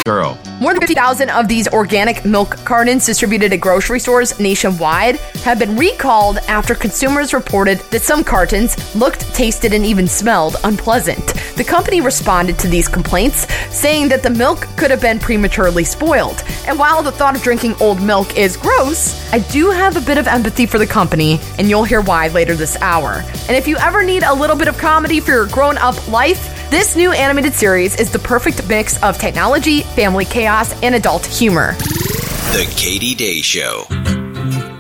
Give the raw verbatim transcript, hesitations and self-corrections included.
Girl. More than fifty thousand of these organic milk cartons distributed at grocery stores nationwide have been recalled after consumers reported that some cartons looked, tasted, and even smelled unpleasant. The company responded to these complaints, saying that the milk could have been prematurely spoiled. And while the thought of drinking old milk is gross, I do have a bit of empathy for the company, and you'll hear why later this hour. And if you ever need a little bit of comedy for your grown-up life, this new animated series is the perfect mix of technology, family chaos, and adult humor. The Katie Day Show.